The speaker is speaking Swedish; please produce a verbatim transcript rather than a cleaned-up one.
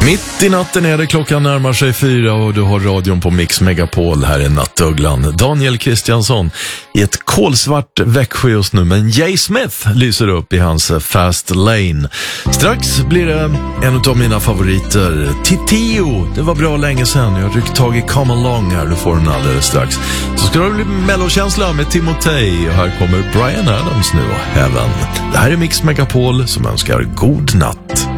Mitt i natten är det, klockan närmar sig fyra och du har radion på Mix Megapol. Här är Nattugglan, Daniel Kristiansson i ett kolsvart Växjö just nu, men Jay Smith lyser upp i hans Fast Lane. Strax blir det en av mina favoriter, Titio. Det var bra länge sedan, jag har ryckt tag i Come Along här, du får den alldeles strax. Så ska det bli mellokänsla med Timotej och här kommer Bryan Adams nu och Heaven. Det här är Mix Megapol som önskar god natt.